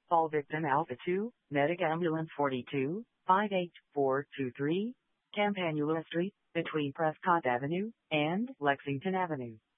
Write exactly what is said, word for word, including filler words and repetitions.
Fall victim Alpha two, Medic Ambulance forty-two, five eight four two three, Campanula Street, between Prescott Avenue and Lexington Avenue.